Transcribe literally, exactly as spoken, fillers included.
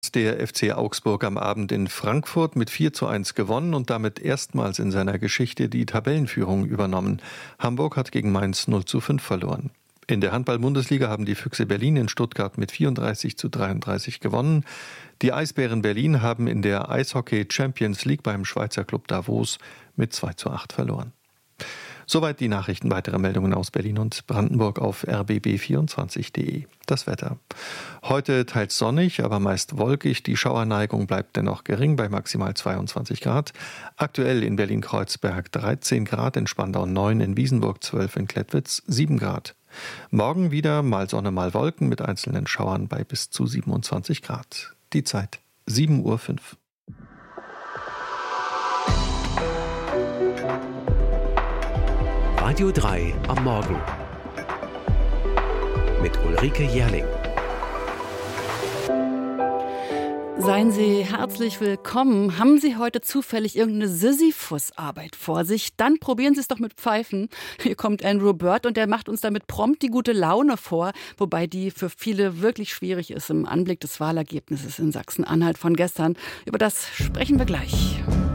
Der F C Augsburg am Abend in Frankfurt mit vier zu eins gewonnen und damit erstmals in seiner Geschichte die Tabellenführung übernommen. Hamburg hat gegen Mainz null zu fünf verloren. In der Handball-Bundesliga haben die Füchse Berlin in Stuttgart mit vierunddreißig zu dreiunddreißig gewonnen. Die Eisbären Berlin haben in der Eishockey Champions League beim Schweizer Club Davos mit zwei zu acht verloren. Soweit die Nachrichten. Weitere Meldungen aus Berlin und Brandenburg auf r b b vierundzwanzig punkt d e. Das Wetter. Heute teils sonnig, aber meist wolkig. Die Schauerneigung bleibt dennoch gering bei maximal zweiundzwanzig Grad. Aktuell in Berlin-Kreuzberg dreizehn Grad, in Spandau neun, in Wiesenburg zwölf, in Klettwitz sieben Grad. Morgen wieder mal Sonne, mal Wolken mit einzelnen Schauern bei bis zu siebenundzwanzig Grad. Die Zeit sieben Uhr fünf. Radio drei am Morgen mit Ulrike Jährling. Seien Sie herzlich willkommen. Haben Sie heute zufällig irgendeine Sisyphus-Arbeit vor sich? Dann probieren Sie es doch mit Pfeifen. Hier kommt Andrew Bird und der macht uns damit prompt die gute Laune vor, wobei die für viele wirklich schwierig ist im Anblick des Wahlergebnisses in Sachsen-Anhalt von gestern. Über das sprechen wir gleich.